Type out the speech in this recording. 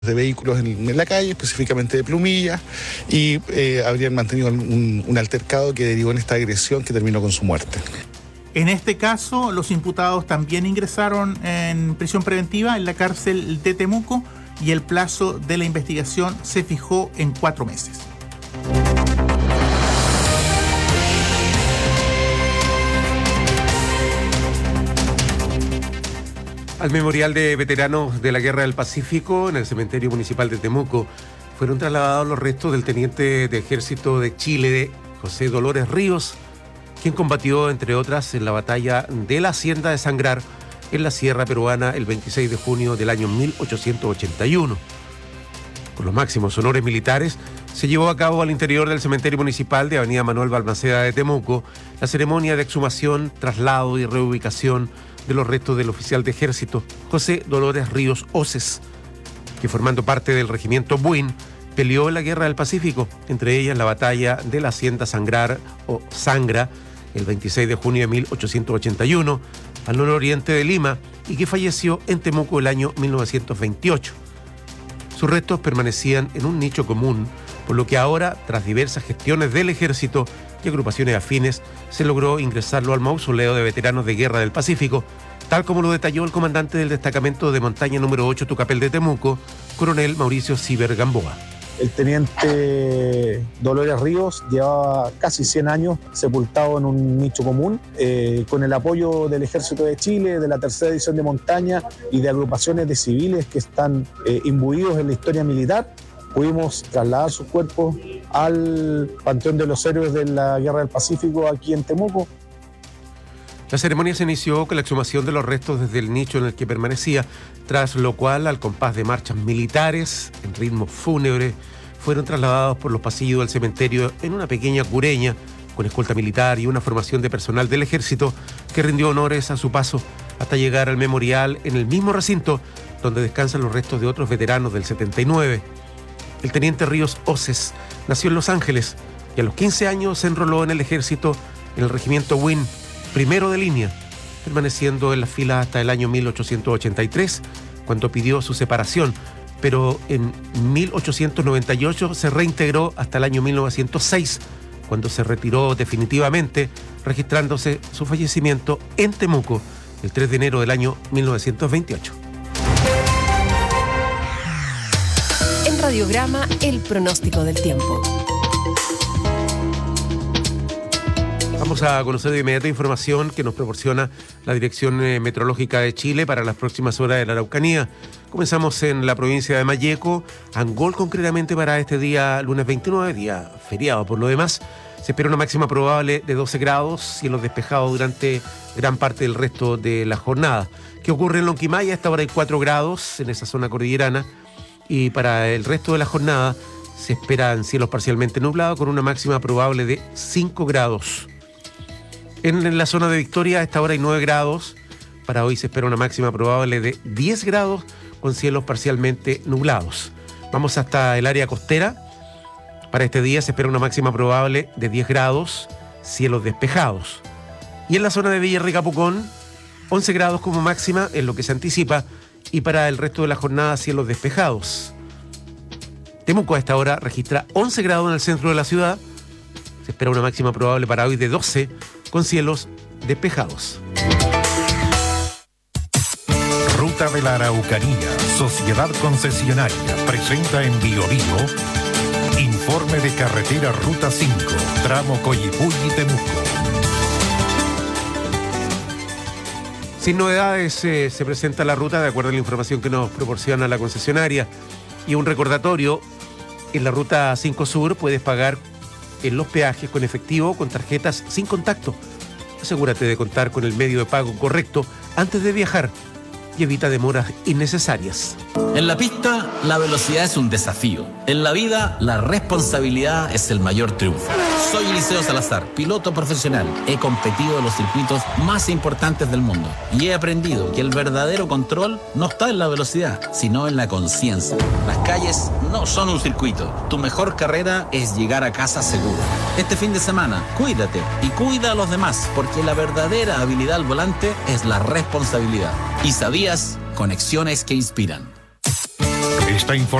de vehículos en la calle, específicamente de plumillas, y habrían mantenido un altercado que derivó en esta agresión que terminó con su muerte. En este caso, los imputados también ingresaron en prisión preventiva en la cárcel de Temuco y el plazo de la investigación se fijó en 4 meses. Al memorial de veteranos de la Guerra del Pacífico, en el cementerio municipal de Temuco, fueron trasladados los restos del teniente de Ejército de Chile, José Dolores Ríos, quien combatió, entre otras, en la batalla de la Hacienda de Sangrar, en la Sierra Peruana, el 26 de junio del año 1881. Con los máximos honores militares, se llevó a cabo al interior del cementerio municipal de Avenida Manuel Balmaceda de Temuco la ceremonia de exhumación, traslado y reubicación de los restos del oficial de ejército José Dolores Ríos Oces, que formando parte del regimiento Buin, peleó en la Guerra del Pacífico, entre ellas la batalla de la Hacienda Sangrar o Sangra, el 26 de junio de 1881, al nororiente de Lima, y que falleció en Temuco el año 1928. Sus restos permanecían en un nicho común, por lo que ahora, tras diversas gestiones del ejército y agrupaciones afines, se logró ingresarlo al mausoleo de veteranos de Guerra del Pacífico, tal como lo detalló el comandante del destacamento de montaña número 8 Tucapel de Temuco, coronel Mauricio Ciber Gamboa. El teniente Dolores Ríos llevaba casi 100 años sepultado en un nicho común, con el apoyo del Ejército de Chile, de la Tercera División de Montaña y de agrupaciones de civiles que están imbuidos en la historia militar. Pudimos trasladar sus cuerpos al Panteón de los Héroes de la Guerra del Pacífico aquí en Temuco. La ceremonia se inició con la exhumación de los restos desde el nicho en el que permanecía, tras lo cual, al compás de marchas militares, en ritmo fúnebre, fueron trasladados por los pasillos del cementerio en una pequeña cureña, con escolta militar y una formación de personal del ejército que rindió honores a su paso hasta llegar al memorial en el mismo recinto donde descansan los restos de otros veteranos del 79. El teniente Ríos Oces nació en Los Ángeles y a los 15 años se enroló en el ejército en el regimiento Win, primero de línea, permaneciendo en la fila hasta el año 1883, cuando pidió su separación, pero en 1898 se reintegró hasta el año 1906, cuando se retiró definitivamente, registrándose su fallecimiento en Temuco el 3 de enero del año 1928. En Radiograma, el pronóstico del tiempo. Vamos a conocer de inmediato información que nos proporciona la Dirección Meteorológica de Chile para las próximas horas de la Araucanía. Comenzamos en la provincia de Malleco, Angol concretamente para este día lunes 29, día feriado. Por lo demás, se espera una máxima probable de 12 grados, cielos despejados durante gran parte del resto de la jornada. ¿Qué ocurre en Lonquimaya? A esta hora hay 4 grados en esa zona cordillerana y para el resto de la jornada se esperan cielos parcialmente nublados con una máxima probable de 5 grados. En la zona de Victoria a esta hora hay 9 grados. Para hoy se espera una máxima probable de 10 grados con cielos parcialmente nublados. Vamos hasta el área costera. Para este día se espera una máxima probable de 10 grados, cielos despejados. Y en la zona de Villarrica Pucón, 11 grados como máxima es lo que se anticipa. Y para el resto de la jornada, cielos despejados. Temuco a esta hora registra 11 grados en el centro de la ciudad. Se espera una máxima probable para hoy de 12 con cielos despejados. Ruta de la Araucanía, Sociedad Concesionaria, presenta en Bio informe de carretera Ruta 5, tramo Coyipulli-Temuco. Sin novedades, se presenta la ruta de acuerdo a la información que nos proporciona la concesionaria. Y un recordatorio, en la Ruta 5 Sur puedes pagar en los peajes con efectivo o con tarjetas sin contacto. Asegúrate de contar con el medio de pago correcto antes de viajar y evita demoras innecesarias. En la pista, la velocidad es un desafío. En la vida, la responsabilidad es el mayor triunfo. Soy Eliseo Salazar, piloto profesional. He competido en los circuitos más importantes del mundo y he aprendido que el verdadero control no está en la velocidad, sino en la conciencia. Las calles no son un circuito. Tu mejor carrera es llegar a casa seguro. Este fin de semana, cuídate y cuida a los demás, porque la verdadera habilidad al volante es la responsabilidad. ¿Y sabías? Conexiones que inspiran. Esta información